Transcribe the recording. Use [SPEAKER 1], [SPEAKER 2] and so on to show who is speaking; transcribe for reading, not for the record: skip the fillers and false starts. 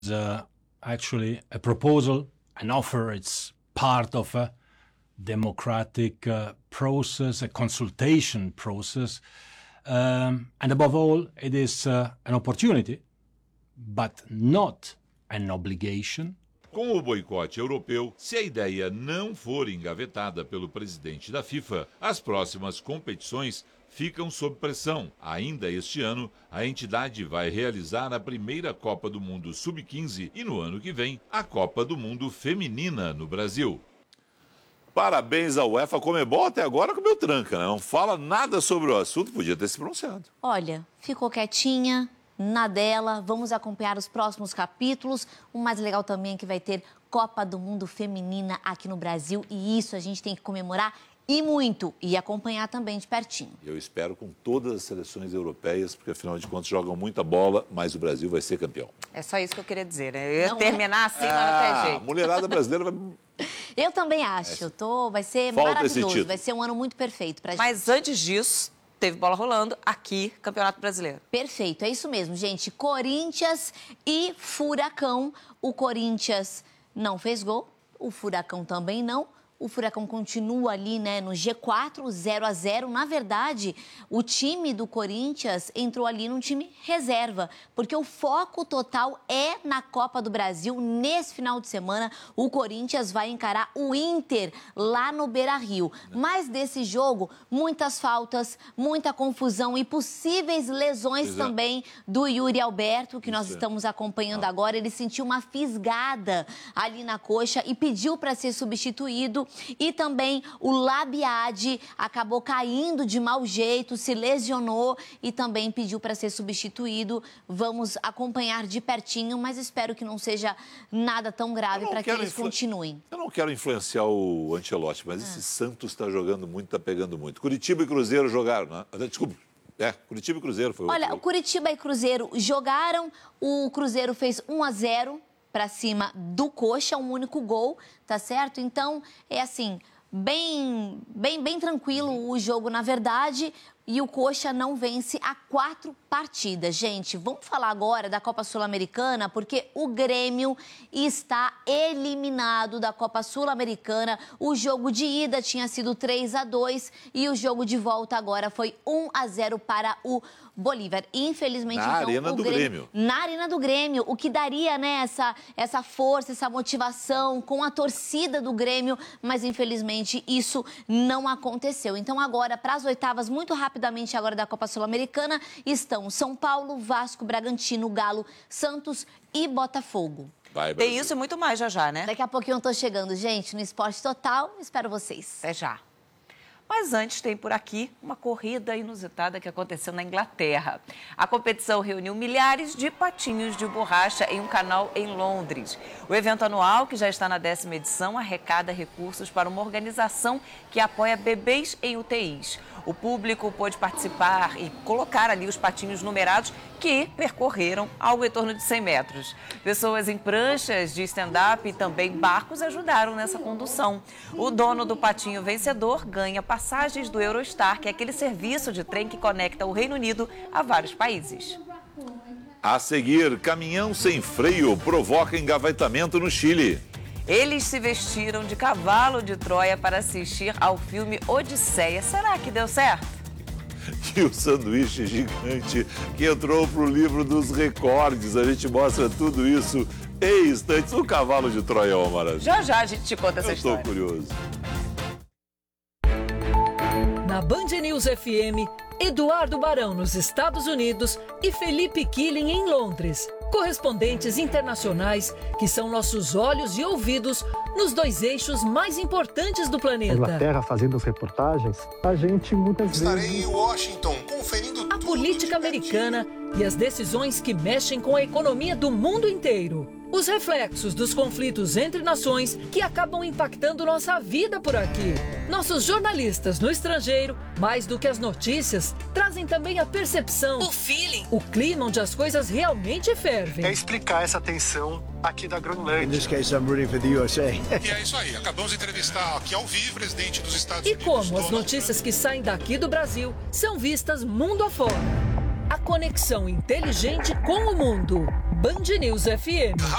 [SPEAKER 1] Actually a proposal, an offer. It's part of a democratic process, a consultation process, and above all, it is an opportunity, but not an obligation.
[SPEAKER 2] Com o boicote europeu, se a ideia não for engavetada pelo presidente da FIFA, as próximas competições ficam sob pressão. Ainda este ano, a entidade vai realizar a primeira Copa do Mundo Sub-15 e, no ano que vem, a Copa do Mundo Feminina no Brasil.
[SPEAKER 3] Parabéns à UEFA. A Conmebol até agora comeu tranca, né? Não fala nada sobre o assunto, podia ter se pronunciado.
[SPEAKER 4] Olha, ficou quietinha, na dela, vamos acompanhar os próximos capítulos. O mais legal também é que vai ter Copa do Mundo Feminina aqui no Brasil e isso a gente tem que comemorar e muito, e acompanhar também de pertinho.
[SPEAKER 3] Eu espero com todas as seleções europeias, porque afinal de contas jogam muita bola, mas o Brasil vai ser campeão.
[SPEAKER 5] É só isso que eu queria dizer, né? Eu ia terminar assim, mas não tem jeito.
[SPEAKER 3] A mulherada brasileira vai...
[SPEAKER 4] Eu também acho, vai ser
[SPEAKER 3] Falta
[SPEAKER 4] maravilhoso, vai ser um ano muito perfeito pra gente.
[SPEAKER 5] Mas antes disso, teve bola rolando aqui, Campeonato Brasileiro.
[SPEAKER 4] Perfeito, é isso mesmo, gente. Corinthians e Furacão. O Corinthians não fez gol, o Furacão também não. O Furacão continua ali, né, no G4, 0-0. Na verdade, o time do Corinthians entrou ali num time reserva, porque o foco total é na Copa do Brasil. Nesse final de semana, o Corinthians vai encarar o Inter lá no Beira-Rio. Mas desse jogo, muitas faltas, muita confusão e possíveis lesões também do Yuri Alberto, que nós estamos acompanhando agora. Ele sentiu uma fisgada ali na coxa e pediu para ser substituído. E também o Labiade acabou caindo de mau jeito, se lesionou e também pediu para ser substituído. Vamos acompanhar de pertinho, mas espero que não seja nada tão grave para que eles continuem.
[SPEAKER 3] Eu não quero influenciar o Ancelotti, mas esse Santos está jogando muito, está pegando muito. Curitiba e Cruzeiro jogaram, né? Desculpa. Curitiba e Cruzeiro foi o
[SPEAKER 4] Olha, o Curitiba e Cruzeiro jogaram, o Cruzeiro fez 1-0 para cima do Coxa, um único gol, tá certo? Então, é assim, bem tranquilo o jogo, na verdade, e o Coxa não vence há 4 partidas. Gente, vamos falar agora da Copa Sul-Americana, porque o Grêmio está eliminado da Copa Sul-Americana. O jogo de ida tinha sido 3-2 e o jogo de volta agora foi 1-0 para o Bolívar. Infelizmente,
[SPEAKER 3] na Arena do Grêmio.
[SPEAKER 4] Na Arena do Grêmio, o que daria, né, essa força, essa motivação com a torcida do Grêmio, mas infelizmente isso não aconteceu. Então agora, para as oitavas, muito rapidamente agora da Copa Sul-Americana, estão São Paulo, Vasco, Bragantino, Galo, Santos e Botafogo.
[SPEAKER 5] Tem isso e muito mais já, né?
[SPEAKER 4] Daqui a pouquinho eu tô chegando, gente, no Esporte Total. Espero vocês.
[SPEAKER 5] Até já. Mas antes tem por aqui uma corrida inusitada que aconteceu na Inglaterra. A competição reuniu milhares de patinhos de borracha em um canal em Londres. O evento anual, que já está na 10ª edição, arrecada recursos para uma organização que apoia bebês em UTIs. O público pôde participar e colocar ali os patinhos numerados que percorreram algo em torno de 100 metros. Pessoas em pranchas de stand-up e também barcos ajudaram nessa condução. O dono do patinho vencedor ganha passagens do Eurostar, que é aquele serviço de trem que conecta o Reino Unido a vários países.
[SPEAKER 3] A seguir, caminhão sem freio provoca engavetamento no Chile.
[SPEAKER 5] Eles se vestiram de cavalo de Troia para assistir ao filme Odisseia. Será que deu certo?
[SPEAKER 3] E o sanduíche gigante que entrou para o livro dos recordes. A gente mostra tudo isso em instantes. O cavalo de Troia é uma maravilha.
[SPEAKER 5] Já a gente te conta essa história.
[SPEAKER 3] Estou curioso.
[SPEAKER 6] Na Band News FM, Eduardo Barão nos Estados Unidos e Felipe Killing em Londres. Correspondentes internacionais que são nossos olhos e ouvidos nos 2 eixos mais importantes do planeta.
[SPEAKER 7] Inglaterra fazendo as reportagens, a gente muitas vezes...
[SPEAKER 8] Estarei em Washington conferindo
[SPEAKER 6] a política americana e as decisões que mexem com a economia do mundo inteiro. Os reflexos dos conflitos entre nações que acabam impactando nossa vida por aqui. Nossos jornalistas no estrangeiro, mais do que as notícias, trazem também a percepção, o feeling, o clima onde as coisas realmente fervem.
[SPEAKER 7] É explicar essa tensão aqui da Groenlândia.
[SPEAKER 8] E é isso aí, acabamos de entrevistar aqui ao vivo o presidente dos Estados Unidos.
[SPEAKER 6] E como as notícias que saem daqui do Brasil são vistas mundo afora. A conexão inteligente com o mundo. Band News FM.